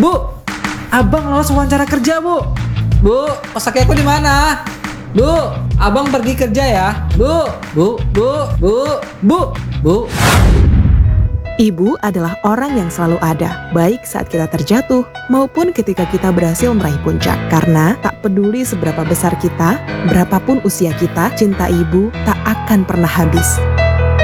Bu, abang lolos wawancara kerja, Bu. Bu, kos kaki aku di mana? Bu, abang pergi kerja ya. Bu, bu, bu, bu, bu, bu. Ibu adalah orang yang selalu ada, baik saat kita terjatuh maupun ketika kita berhasil meraih puncak. Karena tak peduli seberapa besar kita, berapapun usia kita, cinta ibu tak akan pernah habis.